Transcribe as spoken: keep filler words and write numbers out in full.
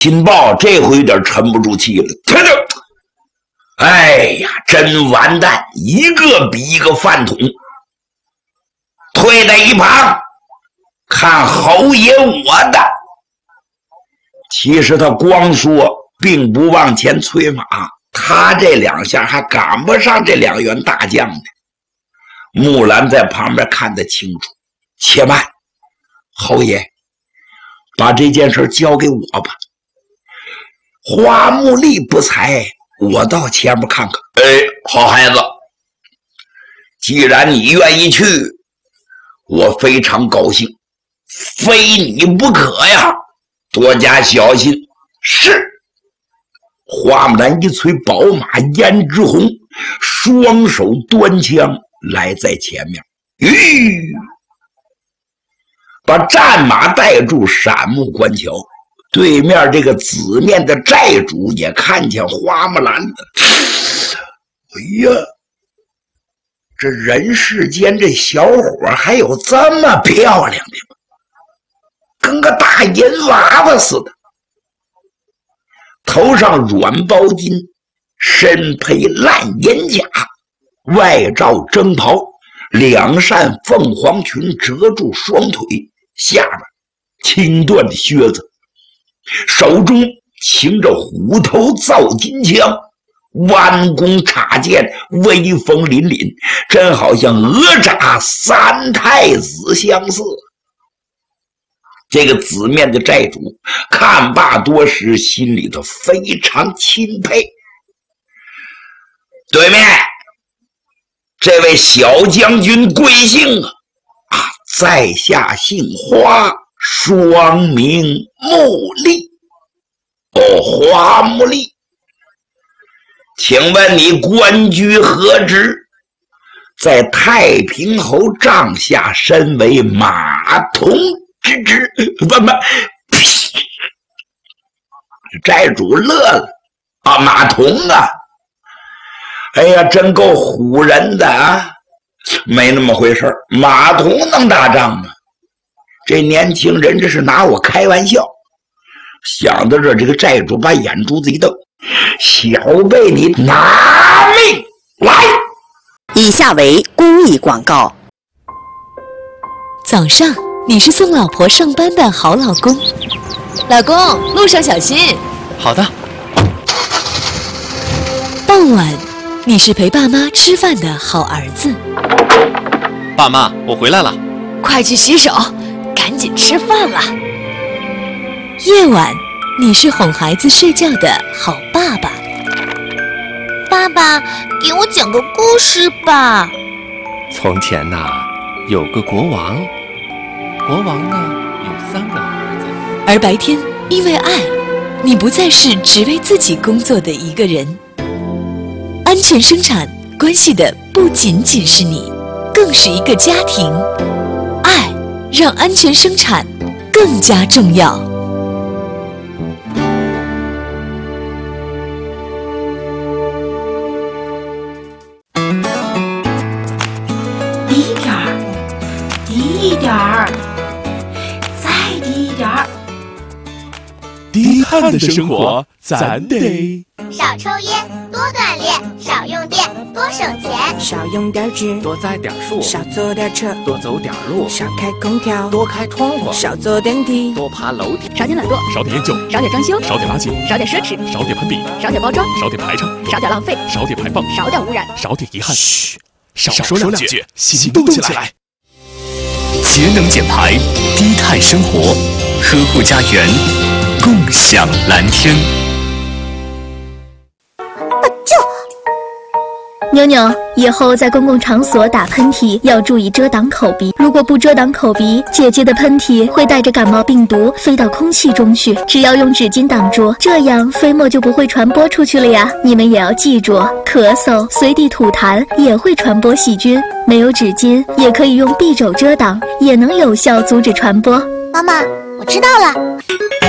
金豹这回有点沉不住气了，他就，哎呀，真完蛋，一个比一个饭桶。退在一旁，看侯爷我的。其实他光说，并不往前催马，他这两下还赶不上这两员大将呢。木兰在旁边看得清楚，且慢，侯爷，把这件事交给我吧。花木丽不才，我到前面看看。哎，好孩子，既然你愿意去，我非常高兴，非你不可呀！多加小心。是。花木兰一催宝马胭脂红，双手端枪来在前面，吁，把战马带住，闪目观瞧。对面这个紫面的寨主也看见花木兰了。哎呀，这人世间这小伙还有这么漂亮的吗？跟个大银娃娃似的，头上软包巾，身披烂银甲，外罩征袍，两扇凤凰裙遮住双腿，下边轻缎的靴子，手中擎着虎头造金枪，弯弓插箭，威风凛凛，真好像哪吒三太子相似。这个紫面的寨主看罢多时，心里头非常钦佩。对面这位小将军贵姓啊？啊，在下姓花，双名木丽。哦，花木丽，请问你官居何职？在太平侯帐下，身为马童之职。不不，寨主乐了啊，马童啊！哎呀，真够唬人的啊！没那么回事，马童能打仗吗？这年轻人这是拿我开玩笑。想到这，这个寨主把眼珠子一瞪：“小辈，你拿命来！” 以下为公益广告。 早上，你是送老婆上班的好老公，老公路上小心。 好的。 傍晚，你是陪爸妈吃饭的好儿子。 爸妈，我回来了。 快去洗手，赶紧吃饭了。夜晚，你是哄孩子睡觉的好爸爸。 爸爸，给我讲个故事吧。 从前呐、啊，有个国王，国王呢有三个儿子。 而白天，因为爱，你不再是只为自己工作的一个人。安全生产关系的不仅仅是你，更是一个家庭。爱让安全生产更加重要。 低点儿，低一点儿，再低一点儿。 低碳的生活，咱得少抽烟，多锻炼；少用电，多省钱； 少用点纸， 多栽点树； 少坐点车， 多走点路； 少开空调， 多开窗户； 少坐电梯， 多爬楼梯； 少点懒惰， 少点厌旧， 少点装修， 少点垃圾， 少点奢侈， 少点攀比， 少点包装， 少点排场， 少点浪费， 少点排放， 少点污染， 少点遗憾。 嘘， 少说两句，行动起来。 节能减排，低碳生活，呵护家园，共享蓝天。 妞妞，以后在公共场所打喷嚏要注意遮挡口鼻，如果不遮挡口鼻，姐姐的喷嚏会带着感冒病毒飞到空气中去。只要用纸巾挡住，这样飞沫就不会传播出去了呀。你们也要记住，咳嗽、随地吐痰也会传播细菌。没有纸巾，也可以用匕首遮挡，也能有效阻止传播。 妈妈，我知道了。